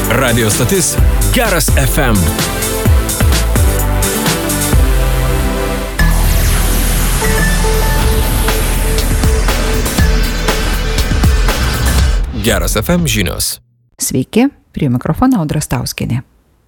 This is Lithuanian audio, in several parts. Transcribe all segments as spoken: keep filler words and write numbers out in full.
Radio stotis Geras F M. Geras F M žinios. Sveiki, prie mikrofono Audra Stauskienė.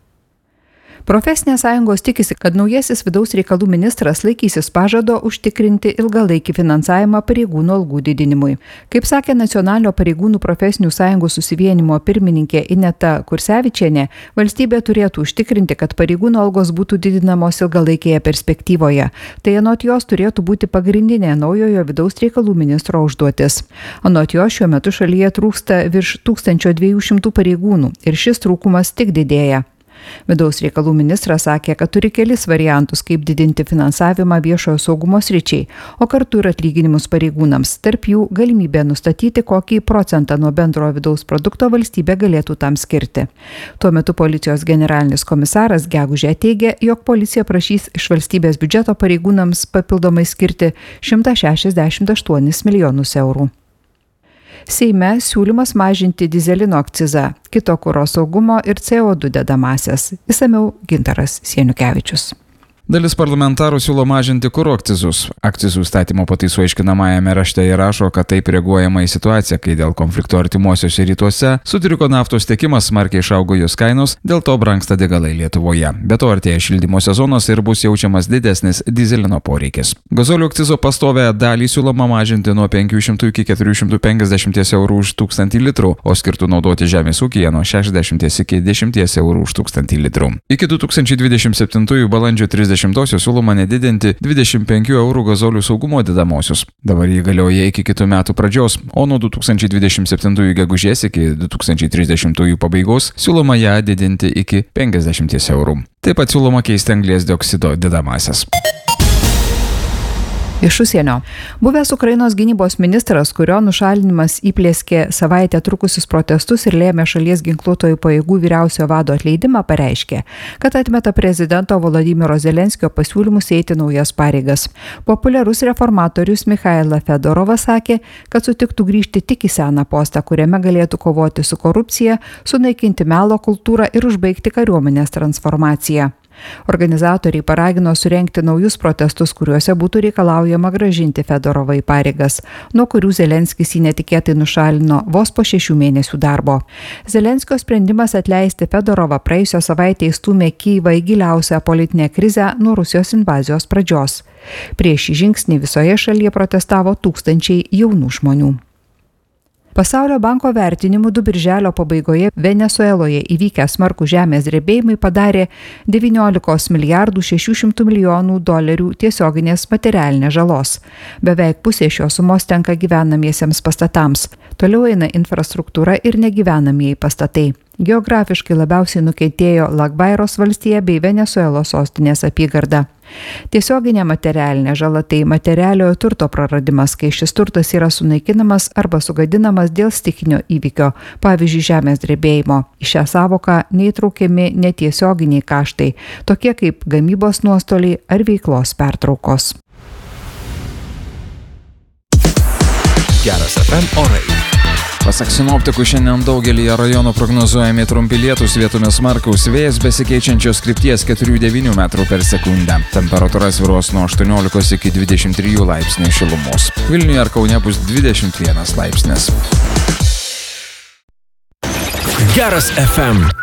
Profesinės sąjungos tikisi, kad naujasis vidaus reikalų ministras laikysis pažado užtikrinti ilgalaikį finansavimą pareigūnų algų didinimui. Kaip sakė Nacionalinio pareigūnų profesinių sąjungų susivienimo pirmininkė Ineta Kursevičienė, valstybė turėtų užtikrinti, kad pareigūnų algos būtų didinamos ilgalaikėje perspektyvoje. Tai anot jos turėtų būti pagrindinė naujojo vidaus reikalų ministro užduotis. Anot jo šiuo metu šalyje trūksta virš tūkstančio dviejų šimtų pareigūnų ir šis trūkumas tik didėja. Vidaus reikalų ministras sakė, kad turi kelis variantus, kaip didinti finansavimą viešojo saugumo sričiai, o kartu ir atlyginimus pareigūnams. Tarp jų galimybė nustatyti, kokį procentą nuo bendrojo vidaus produkto valstybė galėtų tam skirti. Tuo metu policijos generalinis komisaras gegužę teigė, jog policija prašys iš valstybės biudžeto pareigūnams papildomai skirti šimtą šešiasdešimt aštuonis milijonus eurų. Seime siūlymas mažinti dyzelino akcizą, kito kuro saugumo ir C O du dedamąsias. Išsamiau Gintaras Sieniukevičius. Dalis parlamentarų siūlo mažinti kuro akcizus. Akcizų statymo pataisų aiškinamajame rašte įrašo, kad taip reaguojama į situaciją, kai dėl konflikto artimuosiuose rytuose sutriko naftos tiekimas, smarkiai išaugo jos kainos, dėl to brangsta degalai Lietuvoje. Be to artėja šildymo sezonas ir bus jaučiamas didesnis dyzelino poreikis. Gazolio akcizo pastovę dalį siūloma mažinti nuo penkių šimtų iki keturių šimtų penkiasdešimt eurų už tūkstantį litrų, o skirtų naudoti žemės ūkyje nuo šešiasdešimt iki dešimties eurų už tūkstantį litrų. Iki du tūkstančiai dvidešimt septintųjų balandžio trisdešimtosios siūloma nedidinti dvidešimt penkių eurų gazolių saugumo dedamosius. Dabar jį galioja iki kitų metų pradžios, o nuo du tūkstančiai dvidešimt septintųjų gegužės iki du tūkstančiai trisdešimtųjų pabaigos siūloma ją didinti iki penkiasdešimt eurų. Taip pat siūloma keisti anglies dioksido dedamąsias. Iš užsienio. Buvęs Ukrainos gynybos ministras, kurio nušalinimas įplėskė savaitę trukusius protestus ir lėmė šalies ginkluotojų pajėgų vyriausiojo vado atleidimą, pareiškė, kad atmeta prezidento Volodymyro Zelenskio pasiūlymus eiti naujas pareigas. Populiarus reformatorius Michaila Fedorovas sakė, kad sutiktų grįžti tik į seną postą, kuriame galėtų kovoti su korupcija, sunaikinti melo kultūrą ir užbaigti kariuomenės transformaciją. Organizatoriai paragino surengti naujus protestus, kuriuose būtų reikalaujama grąžinti Fedorovą į pareigas, nuo kurių Zelenskis jį netikėtai nušalino vos po šešių mėnesių darbo. Zelenskio sprendimas atleisti Fedorovą praėjusią savaitę įstūmė Kyjivą į giliausią politinę krizę nuo Rusijos invazijos pradžios. Prieš šį žingsnį visoje šalyje protestavo tūkstančiai jaunų žmonių. Pasaulio banko vertinimu du birželio pabaigoje Venesueloje įvykę smarkų žemės drebėjimai padarė devyniolika milijardų šešių šimtų milijonų dolerių tiesioginės materialinės žalos. Beveik pusė šios sumos tenka gyvenamiesiems pastatams. Toliau eina infrastruktūra ir negyvenamieji pastatai. Geografiškai labiausiai nukentėjo Lagbairos valstija bei Venesuelos sostinės apygarda. Tiesioginė materialinė žala tai materialiojo turto praradimas, kai šis turtas yra sunaikinamas arba sugadinamas dėl stichinio įvykio, pavyzdžiui, žemės drebėjimo. Į šią savoką neįtraukiami netiesioginiai kaštai, tokie kaip gamybos nuostoliai ar veiklos pertraukos. Geras F M orai. Pasak sinoptikų, šiandien daugelį rajonų prognozuojami trumpi lietūs, vietomis smarkaus vėjas besikeičiančios krypties keturių devynių metrų per sekundę. Temperatūra svyruos nuo aštuoniolikos iki dvidešimt trijų laipsnių šilumos. Vilniuje ar Kaune bus dvidešimt vienas laipsnis. Geras F M.